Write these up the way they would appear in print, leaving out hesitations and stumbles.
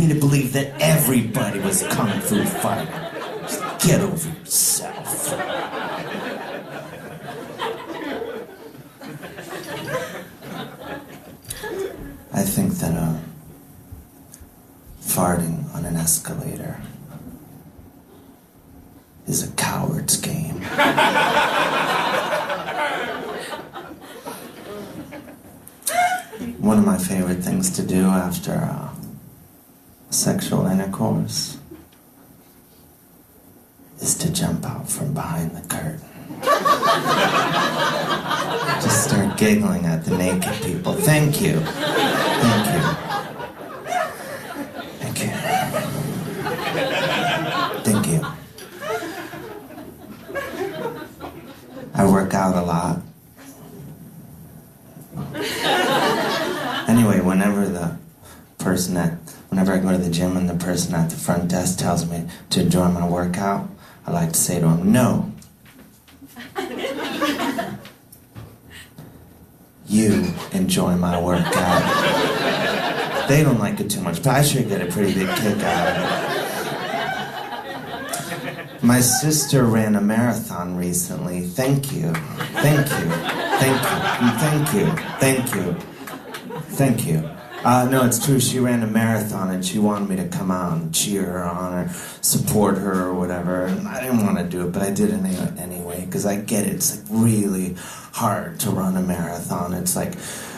me to believe that everybody was kung fu fighting. Just get over yourself. I think that farting on an escalator is a coward's game. One of my favorite things to do after sexual intercourse is to jump out from behind the curtain. Just start giggling at the naked people. Thank you. Thank you. Thank you. Thank you. I work out a lot. Anyway, whenever I go to the gym and the person at the front desk tells me to enjoy my workout, I like to say to him, no. You enjoy my workout. They don't like it too much, but I sure get a pretty big kick out of it. My sister ran a marathon recently. Thank you. Thank you. Thank you. Thank you. Thank you. Thank you. No, it's true. She ran a marathon and she wanted me to come out and cheer her on or support her or whatever. And I didn't want to do it, but I did it anyway because I get it. It's like really hard to run a marathon. It's like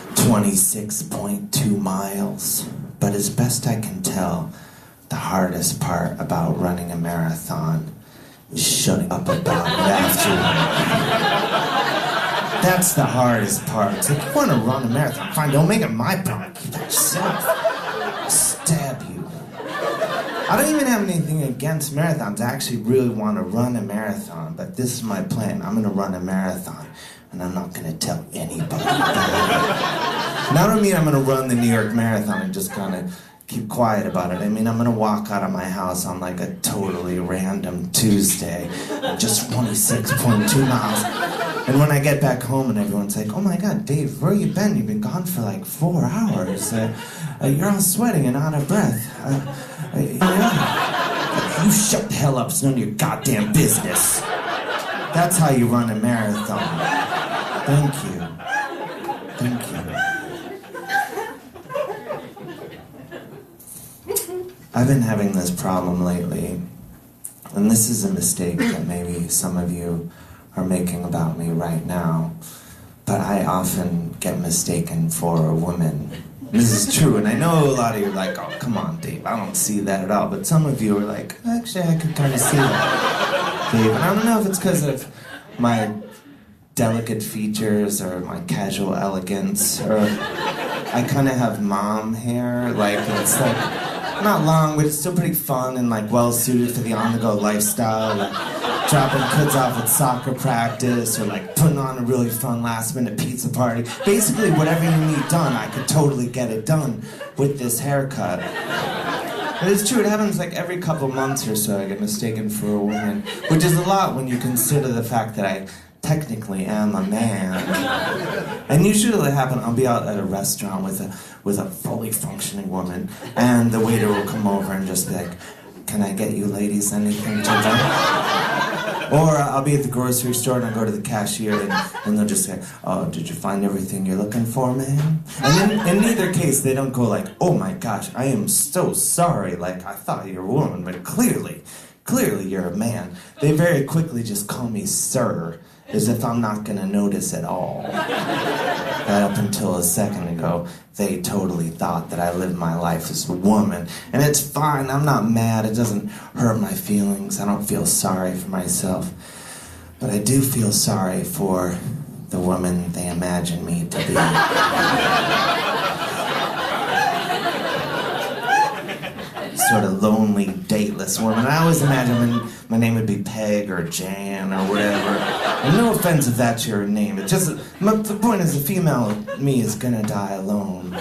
26.2 miles. But as best I can tell, the hardest part about running a marathon is shutting up about it after. That's the hardest part. It's like, you want to run a marathon, fine, don't make it my problem. Keep it yourself. I'll stab you. I don't even have anything against marathons. I actually really want to run a marathon, but this is my plan. I'm going to run a marathon, and I'm not going to tell anybody about it. And I don't mean I'm going to run the New York Marathon and just kind of keep quiet about it. I mean, I'm going to walk out of my house on like a totally random Tuesday, just 26.2 miles. And when I get back home and everyone's like, oh my God, Dave, where you been? You've been gone for like 4 hours. You're all sweating and out of breath. You shut the hell up, it's none of your goddamn business. That's how you run a marathon. Thank you. Thank you. I've been having this problem lately, and this is a mistake that maybe some of you are making about me right now, but I often get mistaken for a woman. This is true, and I know a lot of you are like, oh, come on, Dave, I don't see that at all, but some of you are like, actually, I could kind of see that, Dave. And I don't know if it's because of my delicate features or my casual elegance, or I kind of have mom hair, like, it's like, not long, but it's still pretty fun and like well-suited for the on-the-go lifestyle, like dropping kids off at soccer practice or like putting on a really fun last-minute pizza party. Basically, whatever you need done, I could totally get it done with this haircut. But it's true, it happens like every couple months or so I get mistaken for a woman, which is a lot when you consider the fact that I technically am a man. And usually it'll happen, I'll be out at a restaurant with a fully functioning woman, and the waiter will come over and just be like, can I get you ladies anything to drink? Or I'll be at the grocery store and I'll go to the cashier and they'll just say, oh, did you find everything you're looking for, man? And in neither case, they don't go like, oh my gosh, I am so sorry, like I thought you were a woman, but clearly you're a man. They very quickly just call me sir, as if I'm not gonna notice at all. That up until a second ago, they totally thought that I lived my life as a woman. And it's fine, I'm not mad, it doesn't hurt my feelings, I don't feel sorry for myself. But I do feel sorry for the woman they imagine me to be. Sort of lonely, dateless woman. I always imagine my name would be Peg or Jan or whatever. And no offense if that's your name. It's just, the point is the female me is gonna die alone.